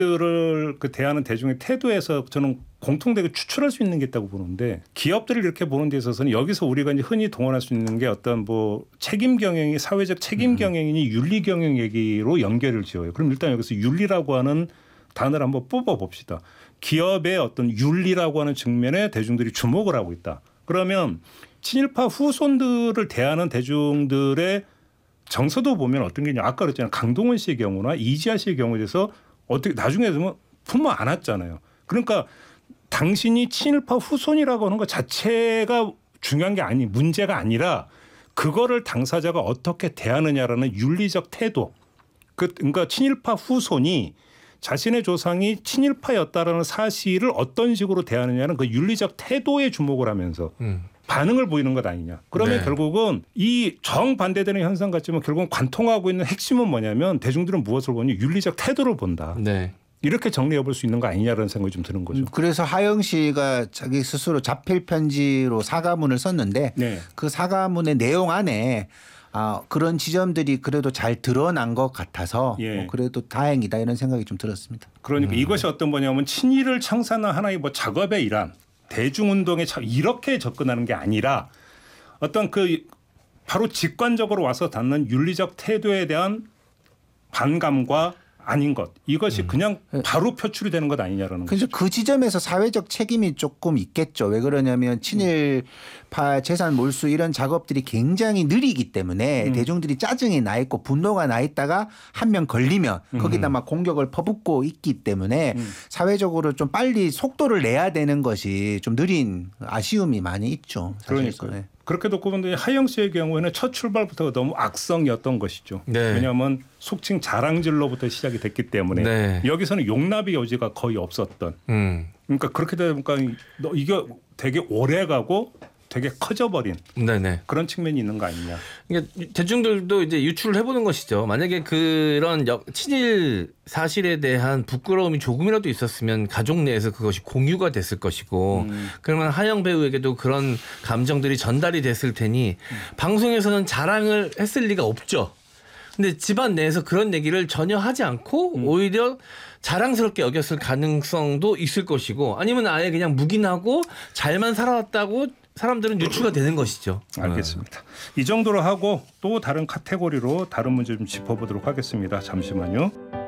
들을 그 대하는 대중의 태도에서 저는 공통되게 추출할 수 있는 게 있다고 보는데 기업들을 이렇게 보는 데 있어서는 여기서 우리가 이제 흔히 동원할 수 있는 게 어떤 뭐 책임 경영이 사회적 책임 경영이니 윤리 경영 얘기로 연결을 지어요. 그럼 일단 여기서 윤리라고 하는 단어를 한번 뽑아 봅시다. 기업의 어떤 윤리라고 하는 측면에 대중들이 주목을 하고 있다. 그러면 친일파 후손들을 대하는 대중들의 정서도 보면 어떤 게 있냐. 아까 그랬잖아요. 강동원 씨의 경우나 이지아 씨의 경우에 대해서 어떻게 나중에 되면 부모 안 왔잖아요. 그러니까 당신이 친일파 후손이라고 하는 것 자체가 중요한 게 아니 문제가 아니라 그거를 당사자가 어떻게 대하느냐라는 윤리적 태도. 그러니까 친일파 후손이 자신의 조상이 친일파였다라는 사실을 어떤 식으로 대하느냐는 그 윤리적 태도에 주목을 하면서 반응을 보이는 것 아니냐. 그러면 네. 결국은 이 정반대되는 현상 같지만 결국은 관통하고 있는 핵심은 뭐냐면 대중들은 무엇을 보니 윤리적 태도를 본다. 네. 이렇게 정리해 볼 수 있는 거 아니냐라는 생각이 좀 드는 거죠. 그래서 하영 씨가 자기 스스로 자필 편지로 사과문을 썼는데 네. 그 사과문의 내용 안에 그런 지점들이 그래도 잘 드러난 것 같아서 예. 그래도 다행이다 이런 생각이 좀 들었습니다. 그러니까 이것이 어떤 뭐냐면 친일을 청산한 하나의 뭐 작업의 일환 대중운동에 이렇게 접근하는 게 아니라 어떤 그 바로 직관적으로 와서 닿는 윤리적 태도에 대한 반감과 아닌 것 이것이 그냥 바로 표출이 되는 것 아니냐라는 그래서 거죠. 그 지점에서 사회적 책임이 조금 있겠죠. 왜 그러냐면 친일파 재산 몰수 이런 작업들이 굉장히 느리기 때문에 대중들이 짜증이 나 있고 분노가 나 있다가 한 명 걸리면 거기다 막 공격을 퍼붓고 있기 때문에 사회적으로 좀 빨리 속도를 내야 되는 것이 좀 느린 아쉬움이 많이 있죠. 그러니까요. 네. 그렇게 놓고 보면 하영 씨의 경우에는 첫 출발부터 너무 악성이었던 것이죠. 네. 왜냐하면 속칭 자랑질로부터 시작이 됐기 때문에 네. 여기서는 용납의 여지가 거의 없었던. 그러니까 그렇게 되니까 이게 되게 오래가고 되게 커져버린 네네. 그런 측면이 있는 거 아니냐. 그러니까 대중들도 이제 유출을 해보는 것이죠. 만약에 그런 친일 사실에 대한 부끄러움이 조금이라도 있었으면 가족 내에서 그것이 공유가 됐을 것이고 그러면 하영 배우에게도 그런 감정들이 전달이 됐을 테니 방송에서는 자랑을 했을 리가 없죠. 근데 집안 내에서 그런 얘기를 전혀 하지 않고 오히려 자랑스럽게 여겼을 가능성도 있을 것이고 아니면 아예 그냥 묵인하고 잘만 살아왔다고 사람들은 유추가 되는 것이죠. 알겠습니다. 이 정도로 하고 또 다른 카테고리로 다른 문제 좀 짚어보도록 하겠습니다. 잠시만요.